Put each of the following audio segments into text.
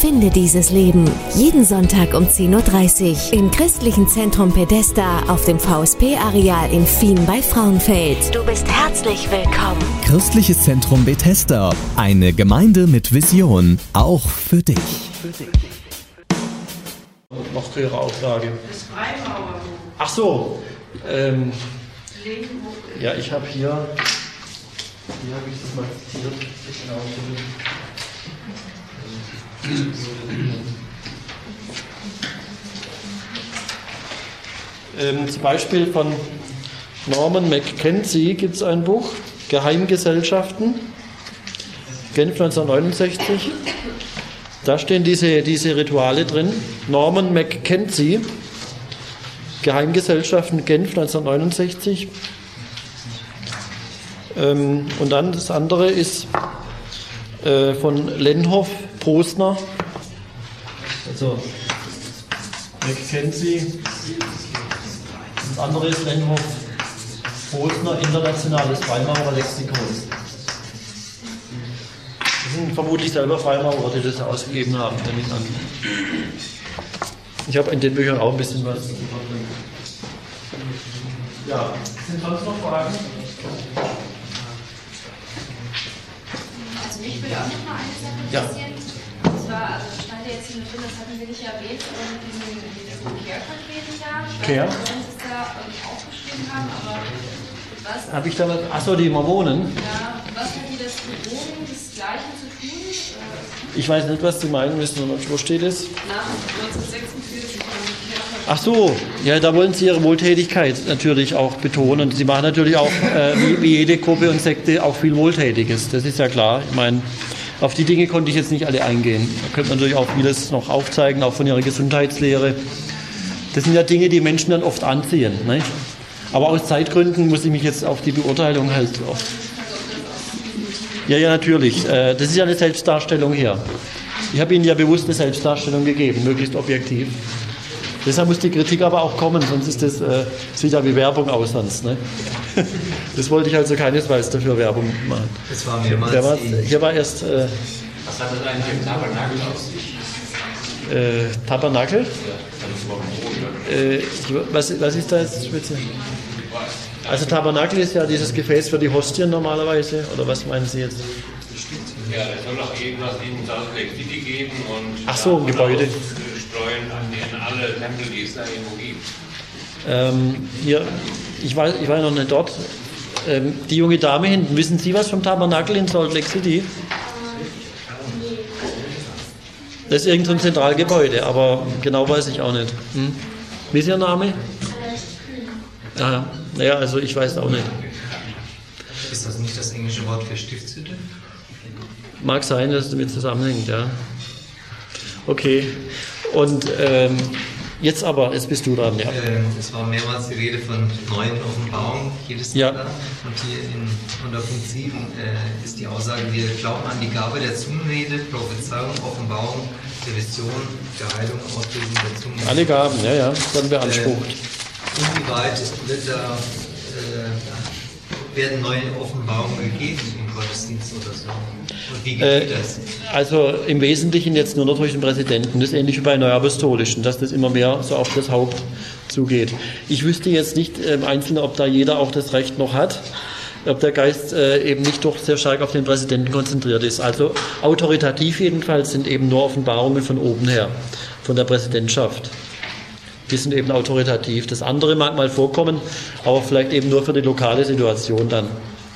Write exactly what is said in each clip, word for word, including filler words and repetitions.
Finde dieses Leben. Jeden Sonntag um zehn Uhr dreißig im Christlichen Zentrum Bethesda auf dem V S P-Areal in Fien bei Frauenfeld. Du bist herzlich willkommen. Christliches Zentrum Bethesda. Eine Gemeinde mit Vision. Auch für dich. Für dich. Noch höhere Auflage. Das Freimaurer. Ach so. Ähm, ja, ich habe hier. Hier habe ich das mal zitiert. Ähm, zum Beispiel von Norman Mackenzie gibt es ein Buch, Geheimgesellschaften, Genf neunzehnhundertneunundsechzig. Da stehen diese, diese Rituale drin. Norman Mackenzie, Geheimgesellschaften, Genf neunzehnhundertneunundsechzig. Ähm, und dann das andere ist äh, von Lenhoff, Posner. Also Mackenzie. Das andere ist Lenhoff, Posner, Internationales Freimaurerlexikon. Das sind vermutlich selber Freimaurer, die das ausgegeben haben, nehme ich an. Ich habe in den Büchern auch ein bisschen was. Ja, sind sonst noch Fragen? Also mich würde auch noch mal eine Sache Ja. interessieren. Das war, also stand ja jetzt hier mit drin, das hatten wir nicht erwähnt, und diesen, diesen Care-Paketen da. Care? Ich weiß nicht, ob Sie es da ähm, aufgeschrieben haben, aber was, Habe ich da was? Achso, die Mormonen. ja, was hat die das bewogen, das Gleiche zu tun? Äh, Ich weiß nicht, was Sie meinen müssen. Wo steht es? nach neunzehnhundertsechsundvierzig haben die Care-Pakete. Ach so, ja, da wollen Sie Ihre Wohltätigkeit natürlich auch betonen. Sie machen natürlich auch, äh, wie, wie jede Gruppe und Sekte, auch viel Wohltätiges. Das ist ja klar. Ich meine, auf die Dinge konnte ich jetzt nicht alle eingehen. Da könnte man natürlich auch vieles noch aufzeigen, auch von Ihrer Gesundheitslehre. Das sind ja Dinge, die Menschen dann oft anziehen. Nicht? Aber aus Zeitgründen muss ich mich jetzt auf die Beurteilung halt. Ja, ja, natürlich. Äh, das ist ja eine Selbstdarstellung hier. Ich habe Ihnen ja bewusst eine Selbstdarstellung gegeben, möglichst objektiv. Deshalb muss die Kritik aber auch kommen, sonst ist das, äh, sieht ja wie Werbung aus sonst. Ne? Das wollte ich also keinesfalls dafür Werbung machen. Das war mehrmals Der war, hier war erst... Äh, Was hat das eigentlich im Tabernakel auf sich? äh, Tabernakel? Äh, ich- was, was ist da jetzt speziell? Also Tabernakel ist ja dieses Gefäß für die Hostien normalerweise, oder was meinen Sie jetzt? Ja, es soll auch irgendwas in Salt Lake City geben und Ach so, ein Gebäude. streuen an in alle Tempel, die es da irgendwo gibt. Ähm, hier, ich war, ich war noch nicht dort. Ähm, die junge Dame hinten, wissen Sie was vom Tabernakel in Salt Lake City? Das ist irgendein so Zentralgebäude, aber genau weiß ich auch nicht. Hm? Wie ist Ihr Name? Ah, naja, also ich weiß auch nicht. Ist das nicht das englische Wort für Stiftshütte? Mag sein, dass es damit zusammenhängt, ja. Okay. Und ähm, jetzt aber, jetzt bist du dran, ja. Ähm, es war mehrmals die Rede von neuen Offenbarungen jedes Ja. Jahr. Und hier in, unter Punkt sieben äh, ist die Aussage, wir glauben an die Gabe der Zungenrede, Prophezeiung, Offenbarung, der Vision, der Heilung, Auslösung der Zungenrede. Alle Gaben, ja, ja, dann beansprucht. Äh, inwieweit wird da, äh, werden neue Offenbarungen gegeben im Gottesdienst oder so? Und wie Äh, geht das? also im Wesentlichen jetzt nur noch durch den Präsidenten. Das ist ähnlich wie bei Neuapostolischen, dass das immer mehr so auf das Haupt zugeht. Ich wüsste jetzt nicht im Einzelnen, ob da jeder auch das Recht noch hat, ob der Geist äh, eben nicht doch sehr stark auf den Präsidenten konzentriert ist. Also autoritativ jedenfalls sind eben nur Offenbarungen von oben her, von der Präsidentschaft. Die sind eben autoritativ. Das andere mag mal vorkommen, aber vielleicht eben nur für die lokale Situation dann.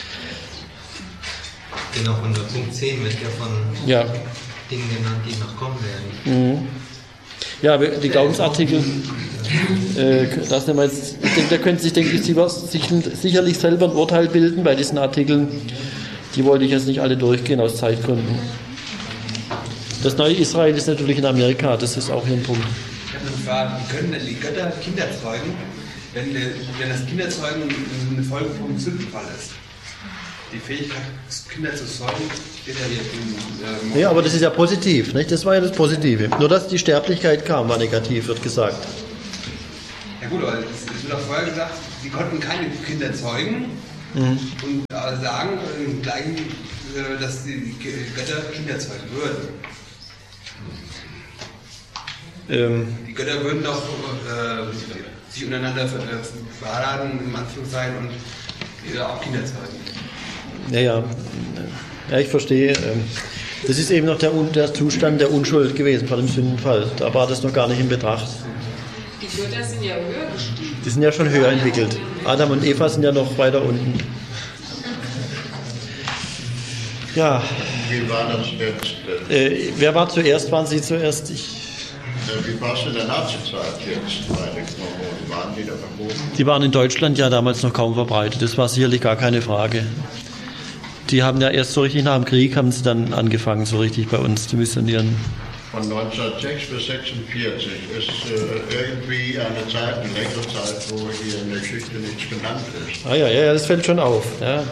Genau, unter Punkt zehn wird ja von Ja. Dingen genannt, die noch kommen werden. Mhm. Ja, aber die Glaubensartikel, äh, das nehmen wir jetzt, ich denke, da können sich, denke ich, sich, sicherlich selber ein Urteil bilden bei diesen Artikeln. Die wollte ich jetzt nicht alle durchgehen aus Zeitgründen. Das neue Israel ist natürlich in Amerika, das ist auch hier ein Punkt. Ich habe eine Frage, wie können denn die Götter Kinder zeugen, wenn, der, wenn das Kinderzeugen eine Folge vom Sündenfall ist? Die Fähigkeit, Kinder zu zeugen, steht ja hier in... Ja, aber das ist ja positiv, nicht? Das war ja das Positive. Nur, dass die Sterblichkeit kam, war negativ, wird gesagt. Ja gut, aber es, es wird auch vorher gesagt, sie konnten keine Kinder zeugen Mhm. und äh, sagen im gleichen, äh, dass die Götter Kinder zeugen würden. Ähm, Die Götter würden doch äh, sich untereinander äh, verheiraten, im Anführungszeichen, und äh, auch Kinder zeugen. ja, ja, ja, ich verstehe. Ähm, das ist eben noch der, der Zustand der Unschuld gewesen vor dem Sündenfall. Da war das noch gar nicht in Betracht. Die Götter sind ja höher gestiegen. Die sind ja schon höher entwickelt. Adam und Eva sind ja noch weiter unten. Ja. Wie war das jetzt? Äh, wer war zuerst? Waren Sie zuerst? Ich, Wie war es in der Nazizeit jetzt bei den Mormonen? Waren die da verboten? die waren in Deutschland ja damals noch kaum verbreitet. Das war sicherlich gar keine Frage. Die haben ja erst so richtig nach dem Krieg, haben sie dann angefangen, so richtig bei uns zu missionieren. Von neunzehnhundertsechs bis sechsundvierzig ist äh, irgendwie eine Zeit, eine längere Zeit, wo hier in der Geschichte nichts genannt ist. Ah ja, ja, das fällt schon auf. Ja.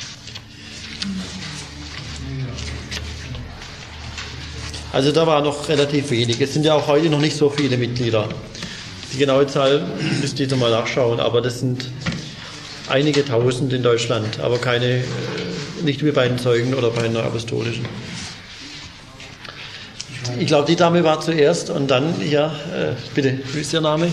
Also da war noch relativ wenig. Es sind ja auch heute noch nicht so viele Mitglieder. Die genaue Zahl müsste ich nochmal nachschauen, aber das sind einige Tausend in Deutschland, aber keine, nicht wie bei den Zeugen oder bei den Apostolischen. Ich glaube, die Dame war zuerst und dann, ja, äh, bitte, wie ist Ihr Name?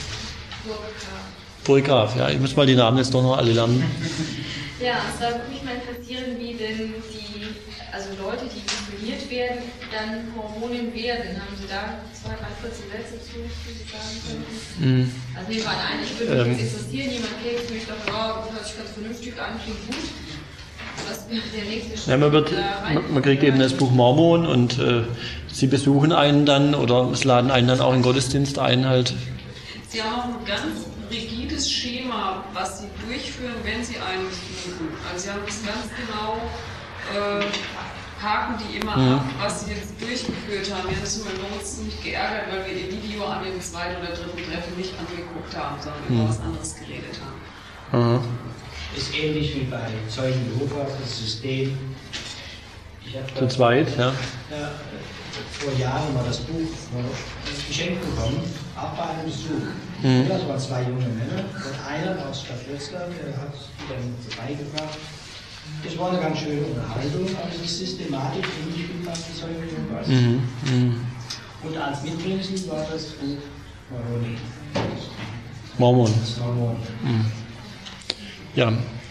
Burggraf, ja, ich muss mal die Namen jetzt doch noch alle lernen. Ja, es würde mich mal interessieren, wie denn die, also Leute, die missioniert werden, dann Mormonen werden. Haben Sie da zwei, drei, kurze Sätze zu, die Sie sagen können? Mhm. Also nehmen wir an, eigentlich würde Ähm. nichts existieren, jemand käme mich doch, ja, das hört sich ganz vernünftig an, klingt gut. Was wäre der nächste Schritt? Ja, man, wird, man, man kriegt eben das Buch Mormon und äh, sie besuchen einen dann oder es laden einen dann auch in den Gottesdienst ein halt. Sie haben auch ein ganz rigides Schema, was Sie durchführen, wenn Sie einen besuchen. Also Sie haben das ganz genau, äh, haken die immer Mhm. ab, was Sie jetzt durchgeführt haben. Wir haben uns uns ziemlich geärgert, weil wir Ihr Video an dem zweiten oder dritten Treffen nicht angeguckt haben, sondern Mhm. über was anderes geredet haben. Aha. Ist ähnlich wie bei Zeugen Jehovas, das System. Ich habe Zu zweit, ja. Ja, vor Jahren mal das Buch geschenkt bekommen, auch bei einem Besuch. Mhm. Das waren zwei junge Männer und einer aus Stadt Wetzlar, der hat die dann beigebracht. Es war eine ganz schöne Unterhaltung, aber es ist systematisch ähnlich wie bei Zeugen Jehovas. Mhm. Mhm. Und als Mitbringsel war das Buch Moroni. Mormon. Das Mormon. Mhm. Ja.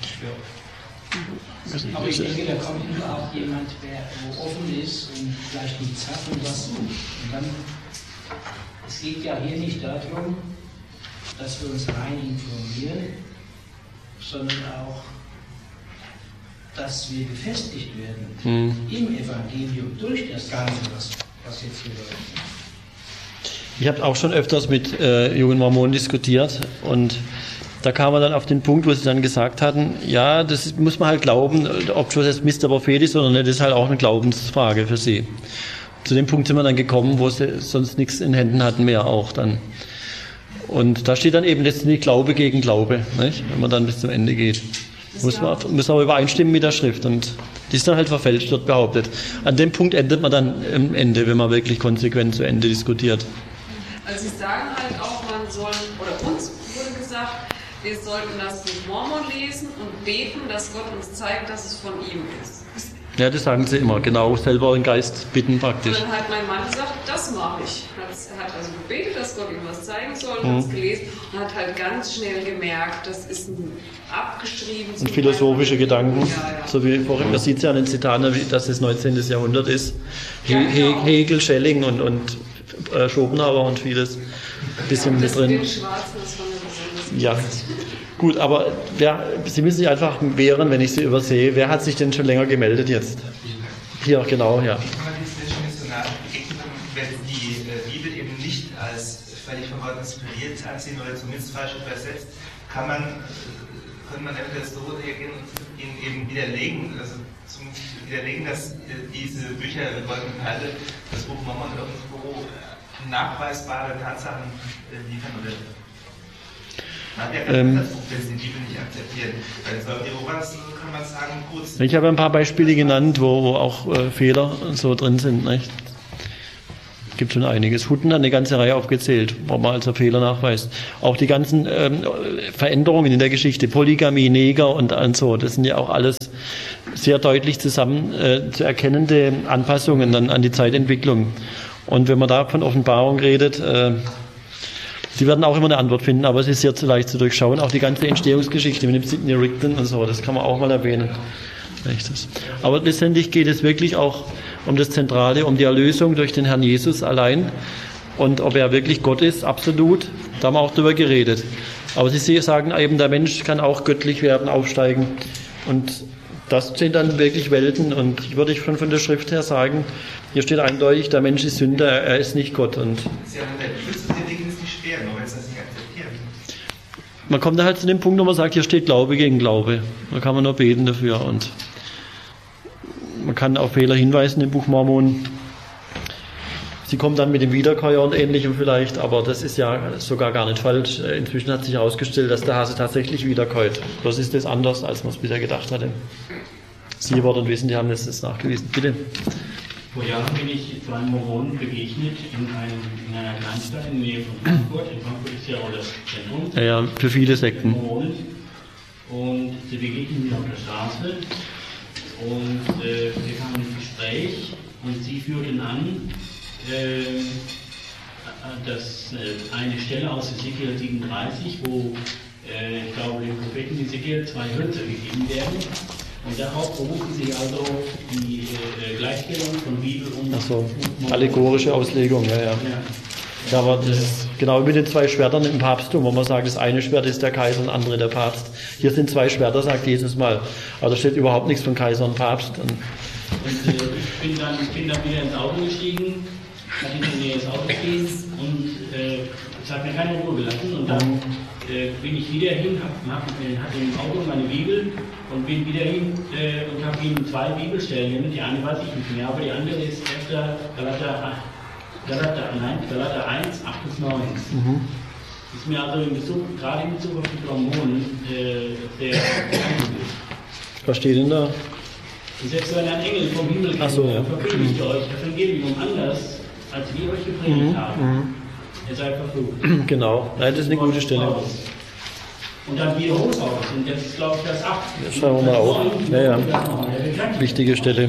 Aber ich denke, da kommt immer auch jemand, der wo offen ist und vielleicht nichts hat und was sucht. Und dann, es geht ja hier nicht darum, dass wir uns rein informieren, sondern auch, dass wir gefestigt werden Mhm. im Evangelium durch das Ganze, was, was jetzt hier läuft. Ich habe auch schon öfters mit äh, jungen Mormonen diskutiert und da kam man dann auf den Punkt, wo sie dann gesagt hatten, ja, das muss man halt glauben, ob schon das Mister Prophet ist oder nicht, das ist halt auch eine Glaubensfrage für sie. Zu dem Punkt sind wir dann gekommen, wo sie sonst nichts in Händen hatten mehr auch dann. Und da steht dann eben letztendlich Glaube gegen Glaube, nicht? Wenn man dann bis zum Ende geht. Muss man muss aber übereinstimmen mit der Schrift und die ist dann halt verfälscht, wird behauptet. An dem Punkt endet man dann am Ende, wenn man wirklich konsequent zu Ende diskutiert. Also Sie sagen halt auch, man soll, oder uns wurde gesagt, wir sollten das Buch Mormon lesen und beten, dass Gott uns zeigt, dass es von ihm ist. Ja, das sagen sie immer, genau, selber den Geist bitten praktisch. Und dann hat mein Mann gesagt, das mache ich. Er hat also gebetet, dass Gott ihm was zeigen soll, Mhm. hat es gelesen und hat halt ganz schnell gemerkt, das ist ein abgeschrieben. Und philosophische Gedanken, Ja, ja. so wie vorhin, man sieht es ja an den Zitaten, wie das das neunzehnten. Jahrhundert ist. He Ja, genau. He Hegel, Schelling und, und äh, Schopenhauer und vieles. Ein bisschen das mit drin. mit den Schwarzen, das war mir besonders Ja, gut, aber wer, Sie müssen sich einfach wehren, wenn ich Sie übersehe. Wer hat sich denn schon länger gemeldet jetzt? Hier, genau, ja. Wie kann man diesen Menschen missional begegnen, wenn die äh, Bibel eben nicht als völlig von Gott inspiriert ansehen oder zumindest falsch übersetzt, kann man, äh, könnte man eventuell so reagieren und ihnen eben widerlegen, also zum widerlegen, dass äh, diese Bücher Goldene Perle, das Buch Mormon irgendwo äh, nachweisbare Tatsachen äh, liefern oder man hat ja kein Ähm, das Buch, wenn sie die Bibel nicht akzeptieren. Bei den Zeugen Jehovas kann man sagen, gut. Ich habe ein paar Beispiele genannt, wo, wo auch äh, Fehler so drin sind. Nicht? Es gibt schon einiges. Hutten hat eine ganze Reihe aufgezählt, wo man also Fehler nachweist. Auch die ganzen ähm, Veränderungen in der Geschichte, Polygamie, Neger und, und so, das sind ja auch alles sehr deutlich zusammen äh, zu erkennende Anpassungen dann an die Zeitentwicklung. Und wenn man da von Offenbarung redet, äh, sie werden auch immer eine Antwort finden, aber es ist sehr zu leicht zu durchschauen. Auch die ganze Entstehungsgeschichte mit dem Sidney Rigdon und so, das kann man auch mal erwähnen. Aber letztendlich geht es wirklich auch um das Zentrale, um die Erlösung durch den Herrn Jesus allein. Und ob er wirklich Gott ist, absolut, da haben wir auch drüber geredet. Aber Sie sagen eben, der Mensch kann auch göttlich werden, aufsteigen. Und das sind dann wirklich Welten. Und ich würde schon von der Schrift her sagen, hier steht eindeutig, der Mensch ist Sünder, er ist nicht Gott. Und Sie haben der Bibel zu den Dingen ist nicht schwer, nur wenn Sie das nicht akzeptieren. Man kommt da halt zu dem Punkt, wo man sagt, hier steht Glaube gegen Glaube. Da kann man nur beten dafür. Und man kann auf Fehler hinweisen im Buch Mormon. Sie kommen dann mit dem Wiederkäuer und Ähnlichem vielleicht, aber das ist ja sogar gar nicht falsch. Inzwischen hat sich herausgestellt, dass der Hase tatsächlich wiederkäut. Das ist das anders, als man es bisher gedacht hatte. Sie, Wort und Wissen, die haben das nachgewiesen. Bitte. Vor Jahren bin ich zwei Mormonen begegnet in, einem, in einer Kleinstadt in der Nähe von Frankfurt. In Frankfurt ist ja auch das Zentrum. Ja, ja, für viele Sekten. Mormonen. Und sie begegnen mir auf der Straße. Und äh, wir kamen ins Gespräch und sie führten an, äh, dass äh, eine Stelle aus Ezekiel siebenunddreißig, wo äh, ich glaube dem Propheten Ezekiel zwei Hölzer gegeben werden. Und darauf berufen sie also die äh, Gleichstellung von Bibel und... Ach so, allegorische Auslegung, ja, ja. ja. Ja, aber das ist genau wie mit den zwei Schwertern im Papsttum, wo man sagt, das eine Schwert ist der Kaiser und das andere der Papst. Hier sind zwei Schwerter, sagt Jesus mal. Aber da steht überhaupt nichts von Kaiser und Papst. Und, und äh, ich bin dann, bin dann wieder ins Auto gestiegen, nach hinter mir ins Auto gestiegen und äh, es hat mir keine Ruhe gelassen. Und dann äh, bin ich wieder hin, hab, hab, hatte im Auto meine Bibel und bin wieder hin äh, und habe ihnen zwei Bibelstellen genannt. Die eine weiß ich nicht mehr, aber die andere ist erster Galater acht. Galater, nein, Galater eins, acht bis neun. Mhm. Ist mir also in Bezug, gerade in Bezug auf die Mormonen, äh, sehr beeindruckend. Was steht denn da? Und selbst wenn ein Engel vom Himmel kommt, so, ja. verkündigt mhm. euch Evangelium anders, als wir euch gepredigt mhm. haben. Mhm. Ihr seid verflucht. Genau, nein, das ist eine gute Stelle. Und dann wiederholt aus. Und jetzt ist, glaube ich, das acht. Das schauen wir mal auf. Ja, ja. Wichtige Stelle.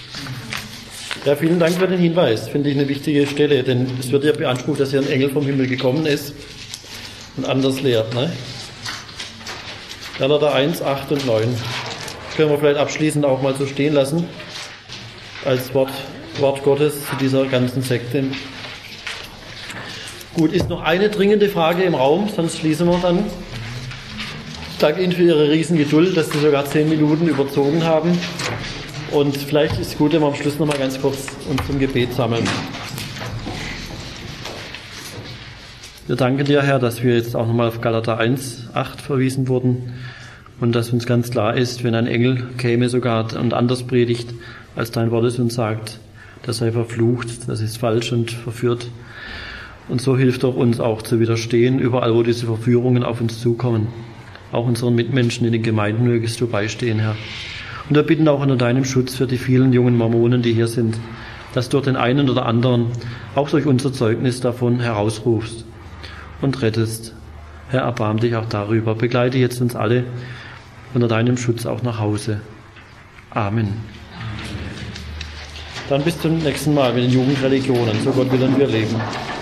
Ja, vielen Dank für den Hinweis. Finde ich eine wichtige Stelle, denn es wird ja beansprucht, dass hier ein Engel vom Himmel gekommen ist und anders lehrt. Ne? Galater eins, acht und neun. Das können wir vielleicht abschließend auch mal so stehen lassen, als Wort, Wort Gottes zu dieser ganzen Sekte. Gut, ist noch eine dringende Frage im Raum, sonst schließen wir dann. Ich danke Ihnen für Ihre Riesengeduld, dass Sie sogar zehn Minuten überzogen haben. Und vielleicht ist es gut, wenn wir am Schluss noch mal ganz kurz uns zum Gebet sammeln. Wir danken dir, Herr, dass wir jetzt auch nochmal auf Galater eins, acht verwiesen wurden und dass uns ganz klar ist, wenn ein Engel käme sogar und anders predigt, als dein Wort es uns sagt, das sei verflucht, das ist falsch und verführt. Und so hilft doch uns auch zu widerstehen, überall, wo diese Verführungen auf uns zukommen. Auch unseren Mitmenschen in den Gemeinden mögest du beistehen, Herr. Und wir bitten auch unter deinem Schutz für die vielen jungen Mormonen, die hier sind, dass du den einen oder anderen auch durch unser Zeugnis davon herausrufst und rettest. Herr, erbarm dich auch darüber. Begleite jetzt uns alle unter deinem Schutz auch nach Hause. Amen. Dann bis zum nächsten Mal mit den Jugendreligionen. So Gott will und wir leben.